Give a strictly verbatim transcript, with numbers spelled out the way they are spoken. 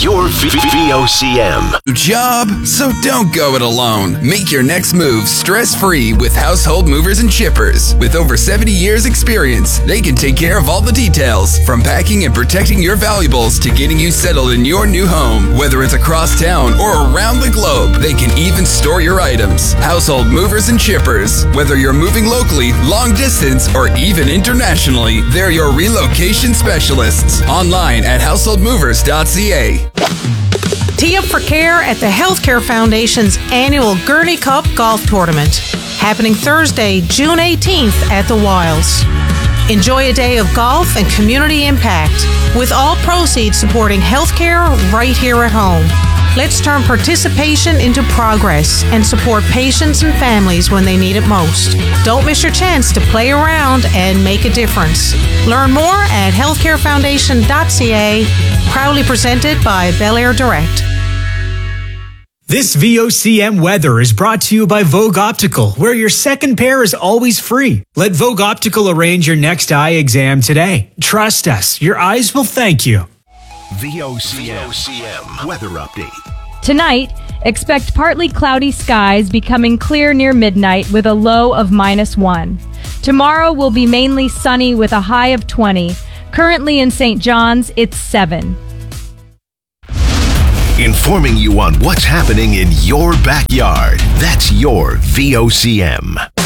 your V O C M. Job, so don't go it alone. Make your next move stress-free with Household Movers and Shippers. With over seventy years experience, they can take care of all the details, from packing and protecting your valuables to getting you settled in your new home. Whether it's across town or around the globe, they can even store your items. Household Movers and Shippers. Whether you're moving locally, long distance, or even internationally, they're your relocation specialists. Online at household movers dot c a. Tee up for care at the Healthcare Foundation's annual Gurney Cup Golf Tournament, happening Thursday, June eighteenth at the Wilds. Enjoy a day of golf and community impact, with all proceeds supporting healthcare right here at home. Let's turn participation into progress and support patients and families when they need it most. Don't miss your chance to play around and make a difference. Learn more at healthcare foundation dot c a, proudly presented by Bel Air Direct. This V O C M weather is brought to you by Vogue Optical, where your second pair is always free. Let Vogue Optical arrange your next eye exam today. Trust us, your eyes will thank you. V O C M weather update. Tonight, expect partly cloudy skies becoming clear near midnight with a low of minus one. Tomorrow will be mainly sunny with a high of twenty. Currently in Saint John's, it's seven. Informing you on what's happening in your backyard. That's your V O C M.